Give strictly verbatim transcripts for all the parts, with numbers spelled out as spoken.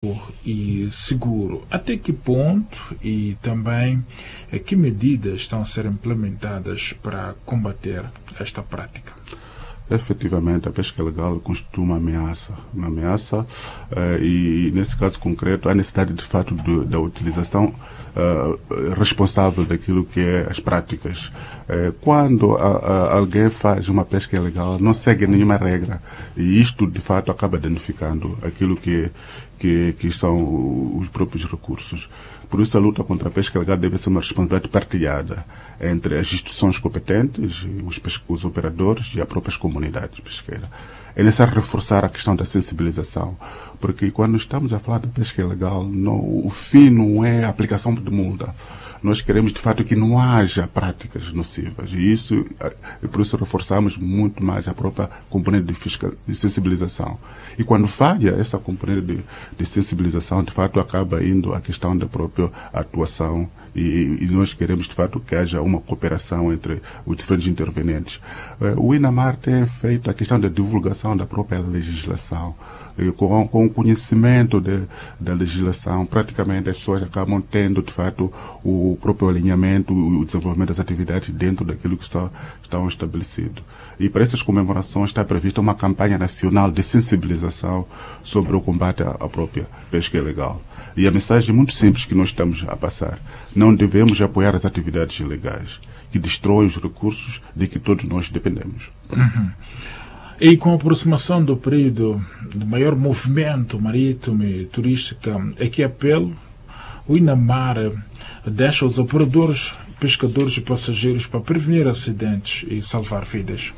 e seguro. Até que ponto e também eh, que medidas estão a ser implementadas para combater esta prática? Efetivamente, a pesca ilegal constitui uma ameaça, uma ameaça uh, e, nesse caso concreto, há necessidade, de fato, de, da utilização uh, responsável daquilo que é as práticas. Uh, quando a, a, alguém faz uma pesca ilegal, não segue nenhuma regra e isto, de fato, acaba danificando aquilo que, que, que são os próprios recursos. Por isso, a luta contra a pesca ilegal deve ser uma responsabilidade partilhada entre as instituições competentes, os, os operadores e as próprias comunidades pesqueiras. É necessário reforçar a questão da sensibilização, porque quando estamos a falar da pesca ilegal, não, o fim não é a aplicação de multa. Nós queremos, de fato, que não haja práticas nocivas. E isso, e por isso reforçamos muito mais a própria componente de, fiscal, de sensibilização. E quando falha essa componente de, de sensibilização, de fato, acaba indo a questão da própria atuação. E, e nós queremos, de fato, que haja uma cooperação entre os diferentes intervenientes. O INAMAR tem feito a questão da divulgação da própria legislação. E com, com o conhecimento de, da legislação, praticamente as pessoas acabam tendo, de fato, o próprio alinhamento, o desenvolvimento das atividades dentro daquilo que está, estão estabelecido. E para essas comemorações está prevista uma campanha nacional de sensibilização sobre o combate à, à própria pesca ilegal. E a mensagem muito simples que nós estamos a passar: não devemos apoiar as atividades ilegais que destroem os recursos de que todos nós dependemos. Uhum. E com a aproximação do período de maior movimento marítimo e turístico, é que apelo o INAMAR deixa os operadores, pescadores e passageiros para prevenir acidentes e salvar vidas.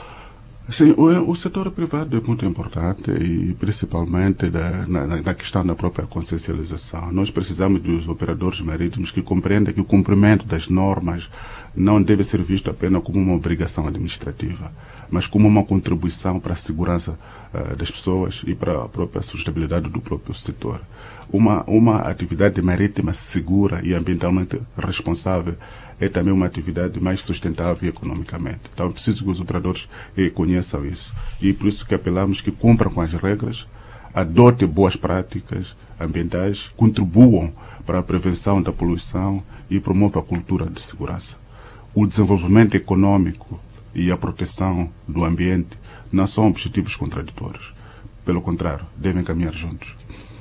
Sim, o, o setor privado é muito importante e principalmente da, na, na questão da própria consciencialização. Nós precisamos dos operadores marítimos que compreendam que o cumprimento das normas não deve ser visto apenas como uma obrigação administrativa, mas como uma contribuição para a segurança uh, das pessoas e para a própria sustentabilidade do próprio setor. Uma, uma atividade marítima segura e ambientalmente responsável é também uma atividade mais sustentável economicamente. Então é preciso que os operadores eh, conheçam isso. E por isso que apelamos que cumpram com as regras, adotem boas práticas ambientais, contribuam para a prevenção da poluição e promovam a cultura de segurança. O desenvolvimento econômico e a proteção do ambiente não são objetivos contraditórios. Pelo contrário, devem caminhar juntos.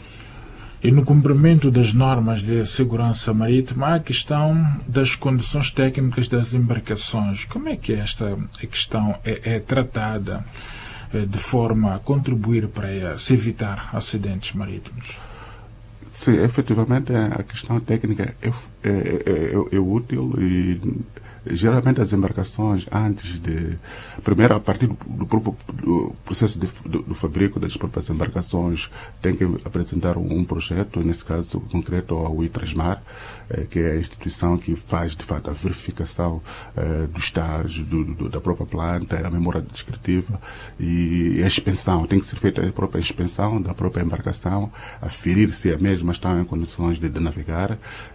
E no cumprimento das normas de segurança marítima, há a questão das condições técnicas das embarcações. Como é que esta questão é, é tratada é, de forma a contribuir para se evitar acidentes marítimos? Sim, efetivamente a questão técnica é, é, é, é útil e geralmente as embarcações, antes de... Primeiro, a partir do, do próprio do processo de, do, do fabrico das próprias embarcações, tem que apresentar um, um projeto, nesse caso concreto ao ITRASMAR, eh, que é a instituição que faz, de fato, a verificação eh, do estágio do, do, da própria planta, a memória descritiva e a inspeção. Tem que ser feita a própria inspeção da própria embarcação, aferir se a mesma está em condições de, de navegar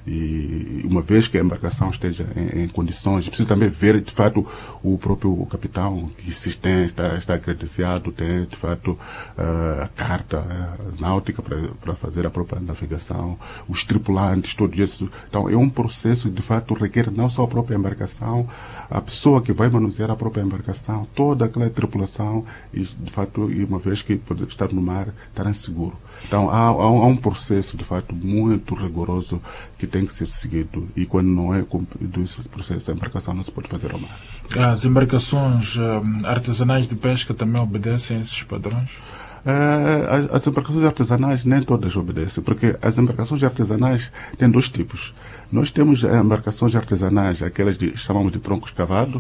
e, uma vez que a embarcação esteja em, em condições, precisa também ver, de fato, o próprio capitão, que se tem, está, está credenciado, tem, de fato, a carta uh, náutica para fazer a própria navegação, os tripulantes, todos isso. Então, é um processo que, de fato, requer não só a própria embarcação, a pessoa que vai manusear a própria embarcação, toda aquela tripulação, e, de fato, e uma vez que pode estar no mar, estar seguro. Então, há, há um processo, de fato, muito rigoroso que tem que ser seguido, e quando não é cumprido esse processo, a embarcação não se pode fazer ao mar. As embarcações uh, artesanais de pesca também obedecem a esses padrões? Uh, as, as embarcações artesanais nem todas obedecem, porque as embarcações artesanais têm dois tipos. Nós temos embarcações artesanais, aquelas de, chamamos de troncos cavados,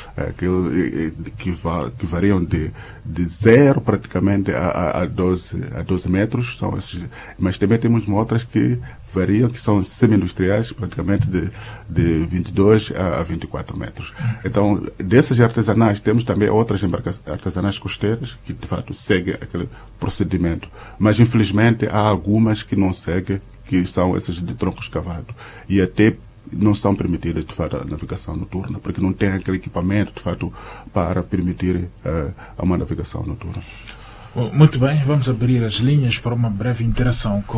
aquele, que, va, que variam de, de zero praticamente a, a, doze, a doze metros, são esses, mas também temos outras que variam, que são semi-industriais, praticamente de, de vinte e dois a vinte e quatro metros. Então, dessas artesanais, temos também outras embarcações artesanais costeiras que, de fato, seguem aquele procedimento. Mas, infelizmente, há algumas que não seguem, que são essas de troncos cavados. E até não são permitidas, de fato, a navegação noturna, porque não tem aquele equipamento, de fato, para permitir uh, uma navegação noturna. Muito bem, vamos abrir as linhas para uma breve interação com